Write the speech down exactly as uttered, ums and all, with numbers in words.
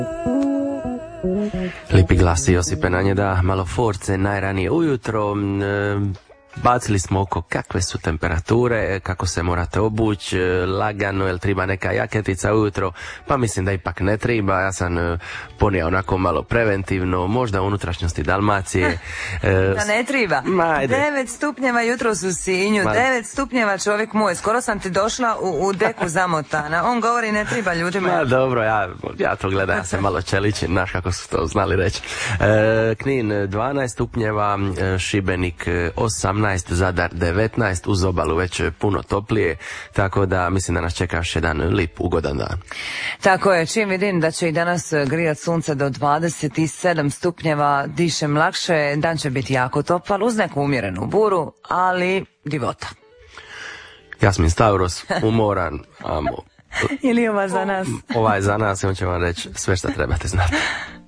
Lipi glasi Josipe Nanjeda, malo force najranije ujutro. Bacili smo oko kakve su temperature, kako se morate obući, lagano, jel treba neka jaketica ujutro, pa mislim da ipak ne treba. Ja sam ponio onako malo preventivno, možda u unutrašnjosti Dalmacije. Da ne treba. devet stupnjeva jutros u Sinju, Ma... devet stupnjeva, čovjek moj, skoro sam ti došla u, u deku zamotana. On govori ne treba ljudima. Ma dobro, ja, ja to gledam, ja se malo čeličim, znaš kako su to znali reći. E, Knin dvanaest stupnjeva, Šibenik osamnaest, Zadar devetnaest, uz obalu već puno toplije, tako da mislim da nas čeka još jedan lip ugodan dan. Tako je, čim vidim da će i danas grijat sunce do dvadeset sedam stupnjeva, dišem lakše, dan će biti jako topal, uz neku umjerenu buru, ali divota. Jasmin Stavros, umoran, amo. Ili ova za nas? Ovaj za nas i on će vam reći sve što trebate znati.